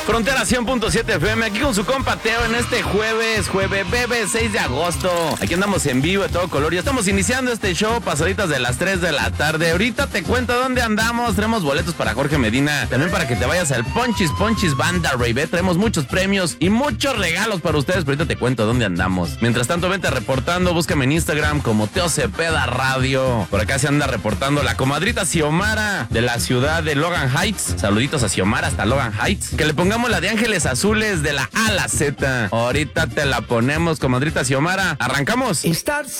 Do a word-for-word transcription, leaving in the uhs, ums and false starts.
Frontera cien punto siete F M, aquí con su compa Teo en este jueves, jueves, bebé, seis de agosto. Aquí andamos en vivo de todo color. Ya estamos iniciando este show, pasaditas de las tres de la tarde. Ahorita te cuento dónde andamos. Tenemos boletos para Jorge Medina, también para que te vayas al Ponchis Ponchis Banda Rave. Traemos muchos premios y muchos regalos para ustedes, pero ahorita te cuento dónde andamos. Mientras tanto, vente reportando, búscame en Instagram como Teo Cepeda Radio. Por acá se anda reportando la comadrita Xiomara de la ciudad de Logan Heights. Saluditos a Xiomara hasta Logan Heights. Que le pongamos la de Ángeles Azules de la A a la Z. Ahorita te la ponemos, comadrita Xiomara. ¿Arrancamos? It starts